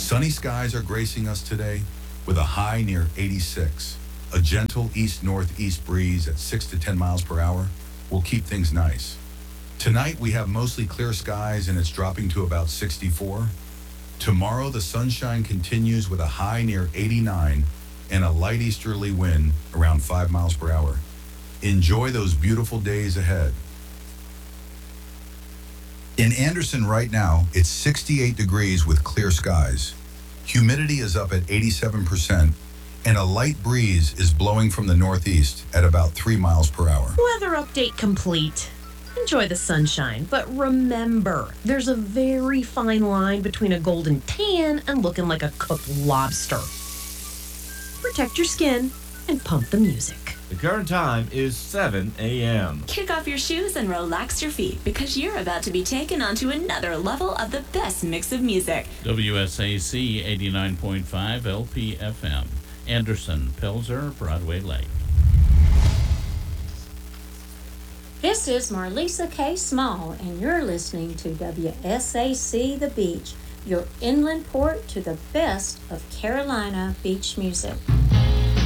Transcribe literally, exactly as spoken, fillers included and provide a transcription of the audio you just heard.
Sunny skies are gracing us today with a high near eighty-six. A gentle east-northeast breeze at six to ten miles per hour will keep things nice. Tonight we have mostly clear skies and it's dropping to about sixty-four. Tomorrow the sunshine continues with a high near eighty-nine and a light easterly wind around five miles per hour. Enjoy those beautiful days ahead. In Anderson right now, it's sixty-eight degrees with clear skies. Humidity is up at eighty-seven percent, and a light breeze is blowing from the northeast at about three miles per hour. Weather update complete. Enjoy the sunshine, but remember, there's a very fine line between a golden tan and looking like a cooked lobster. Protect your skin and pump the music. The current time is seven a.m. Kick off your shoes and relax your feet because you're about to be taken onto another level of the best mix of music. W S A C eighty-nine point five L P F M. Anderson, Pelzer, Broadway Lake. This is Marlisa K. Small, and you're listening to W S A C The Beach, your inland port to the best of Carolina beach music.